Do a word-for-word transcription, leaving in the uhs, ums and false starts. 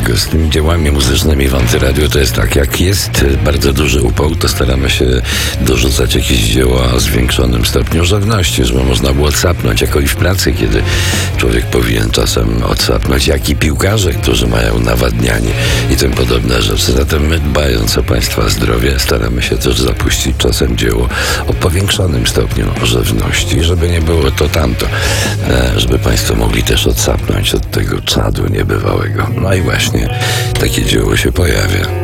drogą. Z tymi dziełami muzycznymi w Antyradiu to jest tak, jak jest bardzo duży upał, to staramy się dorzucać jakieś dzieła o zwiększonym stopniu żywności, żeby można było odsapnąć, jako i w pracy, kiedy człowiek powinien czasem odsapnąć, jak i piłkarze, którzy mają nawadnianie i tym podobne rzeczy. Zatem my, dbając o Państwa zdrowie, staramy się też zapuścić czasem dzieło o powiększonym stopniu żywności, żeby nie było to tamto, żeby Państwo mogli też odsapnąć od tego czadu niebywałego. No i właśnie takie dzieło się pojawia.